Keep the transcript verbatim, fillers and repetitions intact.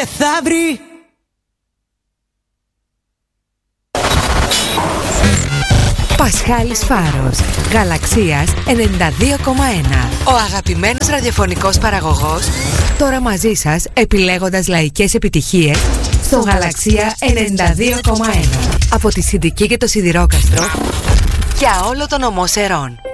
δεν θα βρει. Πασχάλης Φάρος, Γαλαξίας ενενήντα δύο κόμμα ένα. Ο αγαπημένος ραδιοφωνικός παραγωγός, τώρα μαζί σας επιλέγοντας λαϊκές επιτυχίες στο Γαλαξία ενενήντα δύο κόμμα ένα. Από τη Συντική και το Σιδηρόκαστρο για όλο τον ομό Σερών.